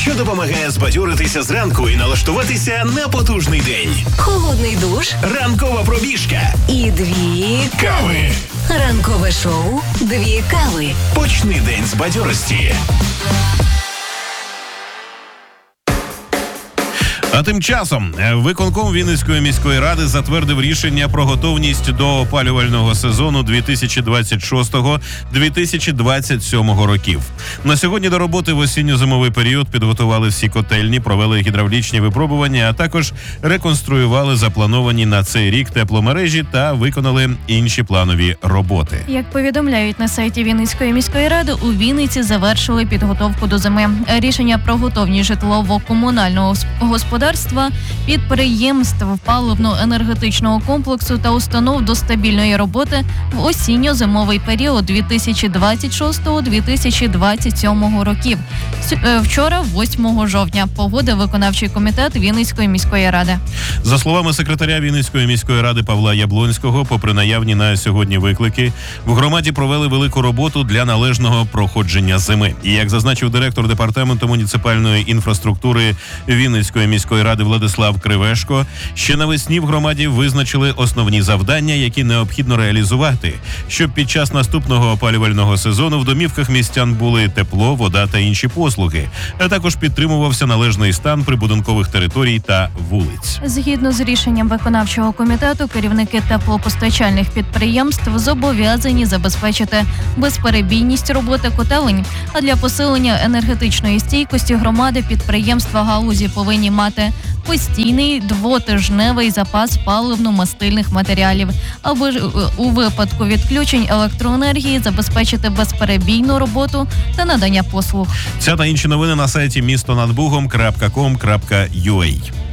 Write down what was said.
що допомагає збадьоритися зранку і налаштуватися на потужний день. Холодний душ. Ранкова пробіжка. І 2 Кави. Ранкове шоу 2 кави. Почни день з бадьорості. А тим часом виконком Вінницької міської ради затвердив рішення про готовність до опалювального сезону 2026-2027 років. На сьогодні до роботи в осінньо-зимовий період підготували всі котельні, провели гідравлічні випробування, а також реконструювали заплановані на цей рік тепломережі та виконали інші планові роботи. Як повідомляють на сайті Вінницької міської ради, у Вінниці завершили підготовку до зими. Рішення про готовність житлово-комунального господарства, підприємств паливно-енергетичного комплексу та установ до стабільної роботи в осінньо-зимовий період 2026-2027 років. Вчора, 8 жовтня, погодив виконавчий комітет Вінницької міської ради. За словами секретаря Вінницької міської ради Павла Яблонського, попри наявні на сьогодні виклики, в громаді провели велику роботу для належного проходження зими. І як зазначив директор департаменту муніципальної інфраструктури Вінницької міської ради Владислав Кривешко, ще навесні в громаді визначили основні завдання, які необхідно реалізувати, щоб під час наступного опалювального сезону в домівках містян були тепло, вода та інші послуги, а також підтримувався належний стан прибудинкових територій та вулиць. Згідно з рішенням виконавчого комітету, керівники теплопостачальних підприємств зобов'язані забезпечити безперебійність роботи котелень. А для посилення енергетичної стійкості громади підприємства галузі повинні мати постійний двотижневий запас паливно-мастильних матеріалів, аби у випадку відключень електроенергії забезпечити безперебійну роботу та надання послуг. Ця та інші новини на сайті містонадбугом.com.ua.